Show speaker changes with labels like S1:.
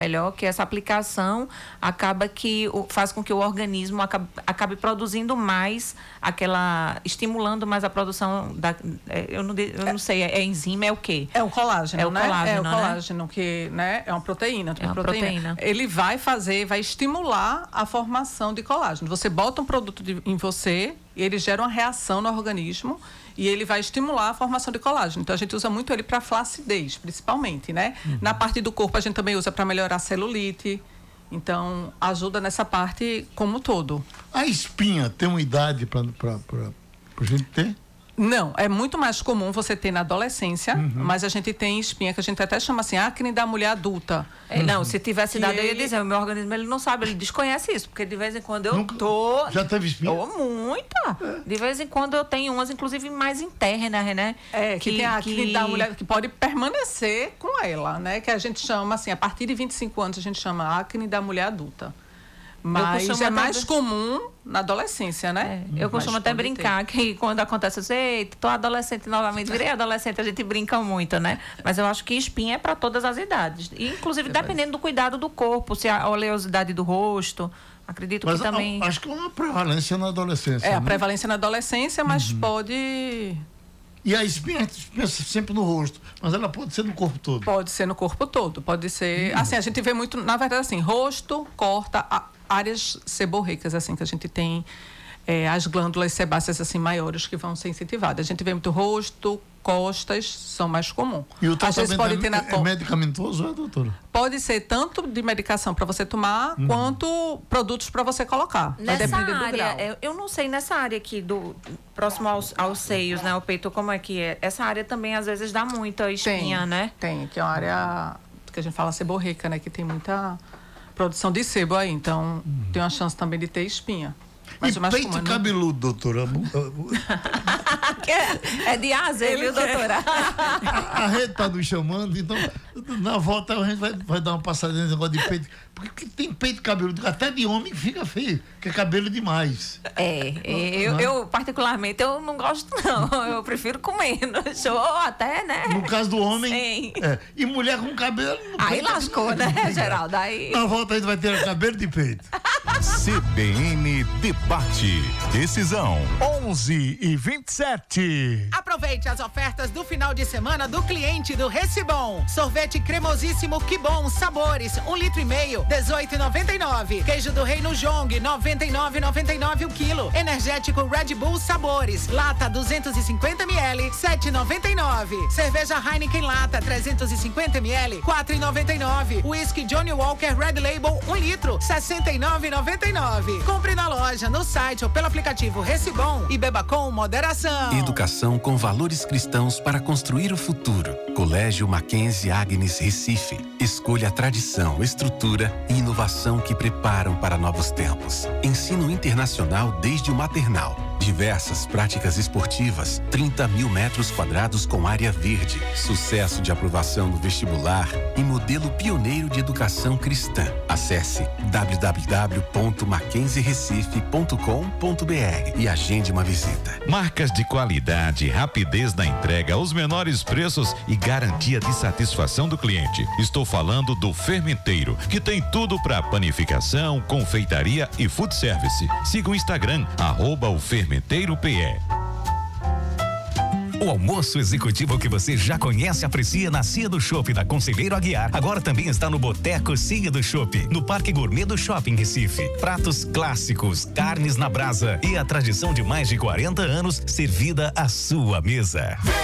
S1: melhor, que essa aplicação acaba que faz com que o organismo acabe produzindo mais estimulando mais a produção eu não sei, é enzima, é o quê?
S2: É o colágeno, né? É o colágeno,
S1: né?
S2: Que, né, é uma proteína.
S1: É uma proteína.
S2: Ele vai estimular a formação de colágeno. Você bota um produto em você e ele gera uma reação no organismo e ele vai estimular a formação de colágeno. Então, a gente usa muito ele para flacidez, principalmente, né? Na parte do corpo, a gente também usa para melhorar a celulite. Então, ajuda nessa parte como um todo.
S3: A espinha tem uma idade para a gente ter?
S2: Não, é muito mais comum você ter na adolescência, mas a gente tem espinha que a gente até chama assim, acne da mulher adulta.
S1: Não, se tivesse idade, eu ia dizer, o meu organismo ele não sabe, ele desconhece isso, porque de vez em quando
S3: Já teve espinha?
S1: Muita. De vez em quando eu tenho umas, inclusive, mais internas, né?
S2: Que tem a acne da mulher, que pode permanecer com ela, né? Que a gente chama assim, a partir de 25 anos a gente chama acne da mulher adulta. Mas é mais comum na adolescência, né?
S1: Eu costumo até brincar que quando acontece assim, eita, tô adolescente novamente, virei adolescente, a gente brinca muito, né? Mas eu acho que espinha é para todas as idades. E, inclusive, dependendo do cuidado do corpo, se a oleosidade do rosto, acredito que também...
S3: Acho que é uma prevalência na adolescência.
S2: A prevalência na adolescência, mas pode...
S3: E a espinha sempre no rosto, mas ela pode ser no corpo todo?
S2: Pode ser no corpo todo, pode ser... Assim, a gente vê muito, na verdade, assim, rosto, corta, áreas seborreicas, assim, que a gente tem as glândulas sebáceas, assim, maiores que vão ser incentivadas. A gente vê muito rosto, costas, são mais comuns.
S3: E o tratamento é medicamentoso, doutora?
S2: Pode ser tanto de medicação para você tomar, quanto produtos para você colocar.
S1: Nessa área, eu não sei, nessa área aqui, próximo aos seios, né, o peito, como é que é? Essa área também, às vezes, dá muita espinha, né?
S2: Tem, que é uma área que a gente fala seborreica, né, que tem muita produção de sebo aí, então tem uma chance também de ter espinha. Mas
S3: e peito cabeludo, doutora?
S1: É de A a Z, viu, doutora?
S3: A rede está nos chamando, então na volta a gente vai dar uma passadinha nesse negócio de peito. Porque tem peito cabeludo, até de homem fica feio, que é cabelo demais.
S1: Eu particularmente, eu não gosto não, eu prefiro com menos, ou até, né?
S3: No caso do homem,
S1: sim.
S3: E mulher com cabelo...
S1: Aí lascou, né, Geraldo? Aí...
S3: Na volta a gente vai ter cabelo de peito.
S4: CBN Debate. Decisão
S5: 11h27.
S6: Aproveite as ofertas do final de semana do cliente do Recibom. Sorvete cremosíssimo Que Bom Sabores, 1,5 litro, 18,99. Queijo do Reino Jong, 99,99 o quilo. Energético Red Bull Sabores, lata 250 ml, 7,99. Cerveja Heineken lata 350 ml, 4,99. Whisky Johnny Walker Red Label 1 litro, 69,99. Compre na loja, no site ou pelo aplicativo Recibom e beba com moderação.
S7: Educação com valores cristãos para construir o futuro. Colégio Mackenzie Agnes Recife. Escolha a tradição, estrutura e inovação que preparam para novos tempos. Ensino internacional desde o maternal. Diversas práticas esportivas, 30 mil metros quadrados com área verde, sucesso de aprovação no vestibular e modelo pioneiro de educação cristã. Acesse www.mackenzierecife.com.br e agende uma visita.
S4: Marcas de qualidade, rapidez na entrega, os menores preços e garantia de satisfação do cliente. Estou falando do Fermenteiro, que tem tudo para panificação, confeitaria e food service. Siga o Instagram, @o FermenteiroPE.
S5: O almoço executivo que você já conhece e aprecia na Cia do Chopp da Conselheiro Aguiar, agora também está no Boteco Cia do Chopp, no Parque Gourmet do Shopping Recife. Pratos clássicos, carnes na brasa e a tradição de mais de 40 anos servida à sua mesa.